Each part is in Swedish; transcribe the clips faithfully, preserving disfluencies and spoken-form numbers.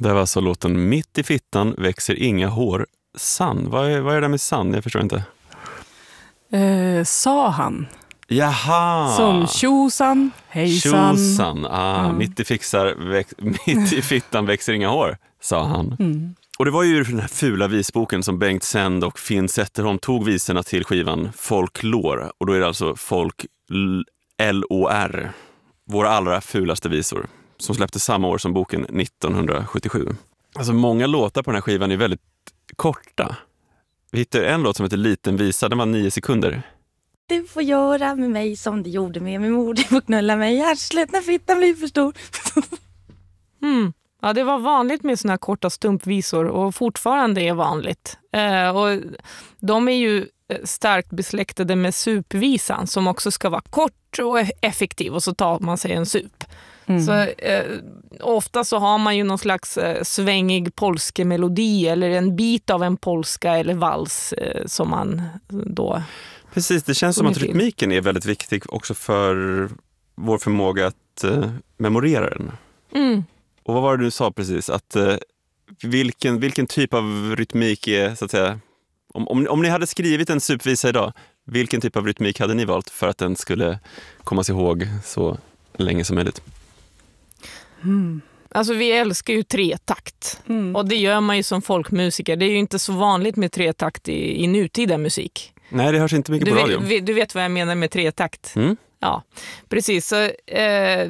Det var alltså låten Mitt i fittan växer inga hår. Sann, vad är, vad är det där med sann? Jag förstår inte. Eh, sa han. Jaha! Som tjosan, hejsan. Tjosan, ah, Mm. mitt, i fixar, väx, mitt i fittan växer inga hår, sa han. Mm. Och det var ju den här fula visboken som Bengt Sänd och Finn Zetterholm tog visorna till skivan Folklore. Och då är det alltså Folk L O R, våra allra fulaste visor, som släpptes samma år som boken nittonhundrasjuttiosju. Alltså många låtar på den här skivan är väldigt korta. Vi hittade en låt som heter Liten visa, den var nio sekunder. Du får göra med mig som du gjorde med min mor. Du får knulla mig i arslet när fittan blir för stor. Mm. Ja, det var vanligt med såna här korta stumpvisor och fortfarande är vanligt. Eh, och de är ju starkt besläktade med supvisan som också ska vara kort och effektiv och så tar man sig en sup. Mm. Så, eh, ofta så har man ju någon slags eh, svängig polske melodi eller en bit av en polska eller vals eh, som man då... Precis, det känns som att rytmiken är väldigt viktig också för vår förmåga att eh, memorera den. Mm. Och vad var det du sa precis? Att eh, vilken, vilken typ av rytmik är, så att säga, om, om, om ni hade skrivit en supvisa idag, vilken typ av rytmik hade ni valt för att den skulle komma sig ihåg så länge som möjligt? Mm. Alltså vi älskar ju tretakt. Mm. Och det gör man ju som folkmusiker. Det är ju inte så vanligt med tretakt i, i nutida musik. Nej, det hörs inte mycket du på radio. Vet, du vet vad jag menar med tretakt. Mm. Ja, precis. Så, eh,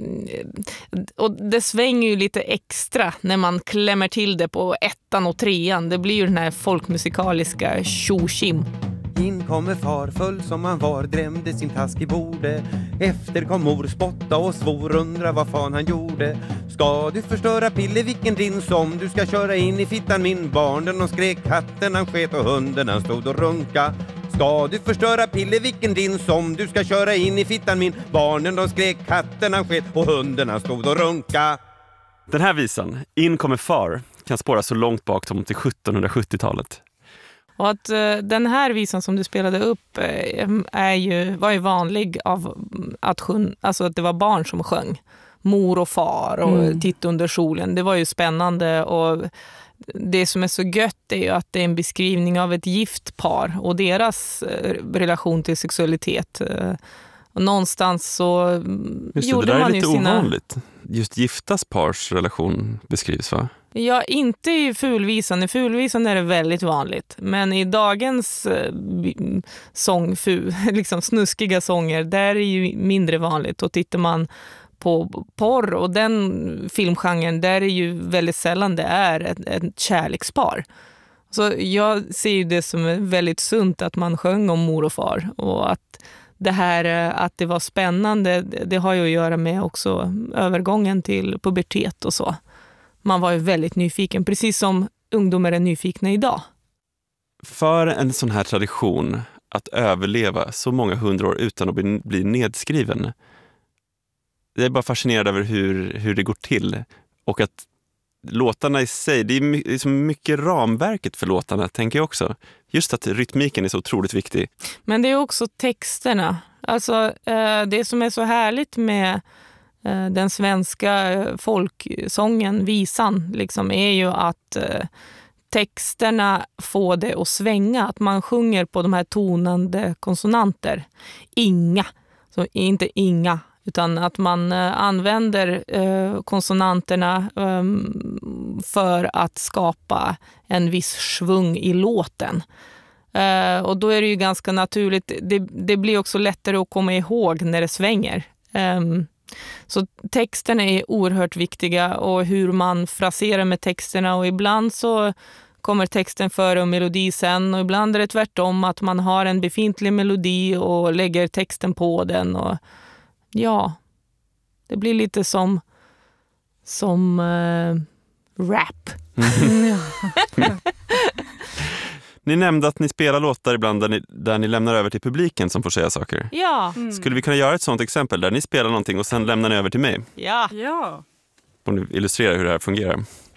och det svänger ju lite extra när man klämmer till det på ettan och trean. Det blir ju den här folkmusikaliska tjo-tjim. In kommer far full som han var, drämde sin task i bordet. Efter kom mor spotta och svor, undra vad fan han gjorde. Ska du förstöra Pilleviken din som du ska köra in i fittan min? Barnen de skrek, katten han sket och hunden han stod och runka. Ska du förstöra Pilleviken din som du ska köra in i fittan min? Barnen de skrek, katten han sket och hunden han stod och runka. Den här visan, In kommer far, kan spåra så långt bak som till sjuttonhundrasjuttiotalet. Och att uh, den här visan som du spelade upp uh, är ju, var ju vanlig av att, sjung, alltså att det var barn som sjöng. Mor och far och mm. Titt under solen. Det var ju spännande och det som är så gött är ju att det är en beskrivning av ett gift par och deras uh, relation till sexualitet. Uh, och någonstans så Just gjorde det, det där man är lite ju sina... ovanligt. Just giftas pars relation beskrivs, va? Ja, inte i fulvisan. I fulvisan är det väldigt vanligt. Men i dagens eh, sång, fu, liksom snuskiga sånger, där är det ju mindre vanligt. Och tittar man på porr och den filmgenren, där är ju väldigt sällan det är ett, ett kärlekspar. Så jag ser ju det som väldigt sunt att man sjöng om mor och far. Och att det här att det var spännande, det har ju att göra med också övergången till pubertet och så. Man var ju väldigt nyfiken, precis som ungdomar är nyfikna idag. För en sån här tradition att överleva så många hundra år utan att bli, bli nedskriven. Jag är bara fascinerad över hur, hur det går till. Och att låtarna i sig, det är, my, det är så mycket ramverket för låtarna, tänker jag också. Just att rytmiken är så otroligt viktig. Men det är också texterna. Alltså det som är så härligt med den svenska folksången, visan, liksom, är ju att eh, texterna får det att svänga. Att man sjunger på de här tonande konsonanter. Inga, så inte inga, utan att man eh, använder eh, konsonanterna eh, för att skapa en viss svung i låten. Eh, och då är det ju ganska naturligt. Det, det blir också lättare att komma ihåg när det svänger. Eh, Så texterna är oerhört viktiga och hur man fraserar med texterna, och ibland så kommer texten före och melodi sen, och ibland är det tvärtom att man har en befintlig melodi och lägger texten på den, och ja, det blir lite som som uh, rap. Mm. Ni nämnde att ni spelar låtar ibland där ni, där ni lämnar över till publiken som får säga saker. Ja. Mm. Skulle vi kunna göra ett sånt exempel där ni spelar någonting och sen lämnar ni över till mig? Ja. Ja. Om du illustrerar hur det här fungerar.